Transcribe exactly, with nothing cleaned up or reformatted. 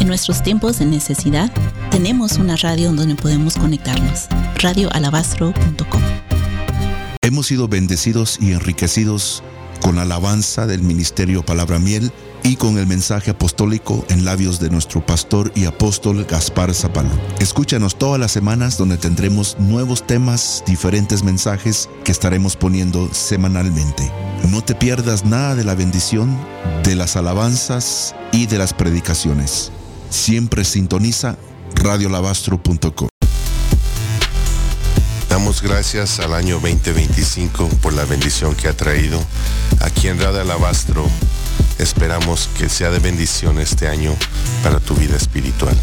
En nuestros tiempos de necesidad, tenemos una radio donde podemos conectarnos. radio alabastro punto com. Hemos sido bendecidos y enriquecidos con la alabanza del Ministerio Palabra Miel y con el mensaje apostólico en labios de nuestro pastor y apóstol Gaspar Zapalo. Escúchanos todas las semanas donde tendremos nuevos temas, diferentes mensajes que estaremos poniendo semanalmente. No te pierdas nada de la bendición, de las alabanzas y de las predicaciones. Siempre sintoniza radio alabastro punto com. Damos gracias al año veinte veinticinco por la bendición que ha traído. Aquí en Radio Alabastro esperamos que sea de bendición este año para tu vida espiritual.